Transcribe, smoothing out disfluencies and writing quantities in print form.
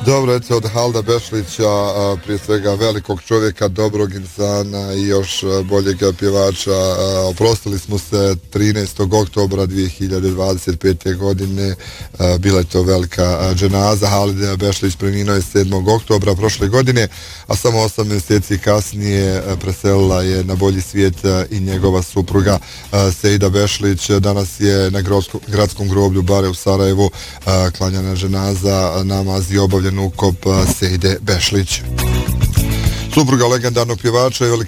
Dobro, eto, od Halda Bešlića, prije svega velikog čovjeka, dobrog insana i još boljeg pjevača. Oprostili smo se 13. oktobra 2025. godine. Bila je to velika dženaza. Halid Bešlić preminuo je 7. oktobra prošle godine, a samo 8 mjeseci kasnije preselila je na bolji svijet i njegova supruga Sejda Bešlić. Danas je na gradskom groblju Bare u Sarajevu klanjana dženaza, namaz i obavljen ukop Sejde Bešlić. Supruga legendarnog pjevača i velika